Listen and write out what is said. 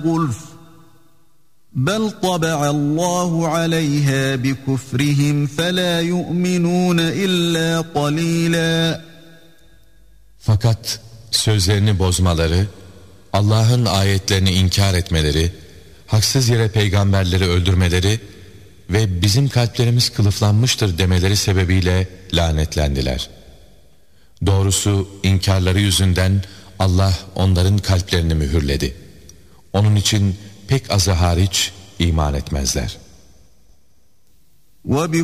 غُلْفٍ بَلْ طَبَعَ اللّٰهُ عَلَيْهَا بِكُفْرِهِمْ فَلَا يُؤْمِنُونَ إِلَّا قَلِيلًا. Fakat sözlerini bozmaları, Allah'ın ayetlerini inkar etmeleri, haksız yere peygamberleri öldürmeleri ve bizim kalplerimiz kılıflanmıştır demeleri sebebiyle lanetlendiler. Doğrusu inkarları yüzünden Allah onların kalplerini mühürledi. Onun için pek azı hariç iman etmezler.